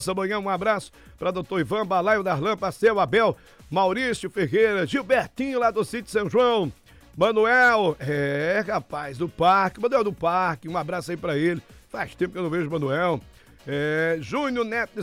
Essa manhã, um abraço para doutor Ivan, Balaio Darlan, Pastel, Abel, Maurício Ferreira, Gilbertinho lá do Sítio São João, Manuel, rapaz, do Parque, Manuel do Parque, um abraço aí para ele, faz tempo que eu não vejo o Manuel, Júnior Neto